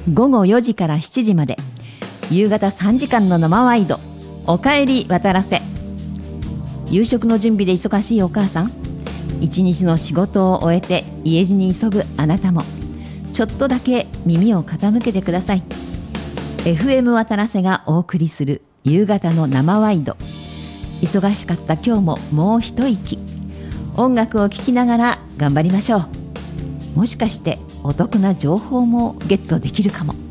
午後4時から7時まで夕方3時間の生ワイド、おかえり渡らせ。夕食の準備で忙しいお母さん、一日の仕事を終えて家路に急ぐあなたも、ちょっとだけ耳を傾けてください。 FM 渡らせがお送りする夕方の生ワイド。忙しかった今日ももう一息、音楽を聴きながら頑張りましょう。もしかしてお得な情報もゲットできるかも。